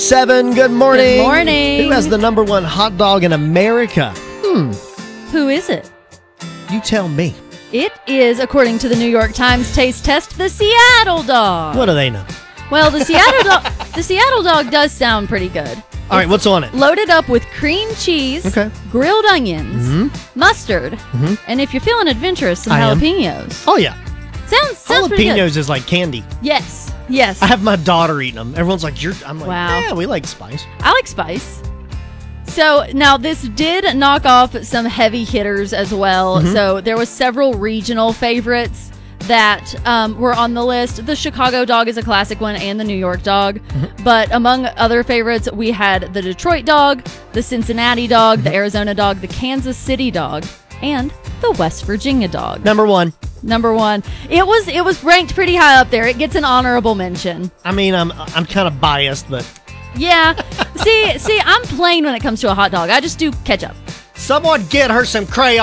7, good morning. Good morning. Who has the number one hot dog in America? Who is it? You tell me. It is, according to the New York Times taste test, the Seattle dog. What do they know? Well, the Seattle dog does sound pretty good. All right, what's on it? Loaded up with cream cheese, Okay. grilled onions, mustard, and if you're feeling adventurous, some I am. jalapenos. Oh, yeah. Sounds pretty good. Jalapenos is like candy. Yes. I have my daughter eating them. Everyone's like, I'm like, Wow. yeah, we like spice. I like spice. So now this did knock off some heavy hitters as well. So there was several regional favorites that were on the list. The Chicago dog is a classic one, and the New York dog. But among other favorites, we had the Detroit dog, the Cincinnati dog, the Arizona dog, the Kansas City dog, and the West Virginia dog. Number one. It was ranked pretty high up there. It gets an honorable mention. I mean, I'm kind of biased, but Yeah. See, I'm plain when it comes to a hot dog. I just do ketchup. someone get her some crayon.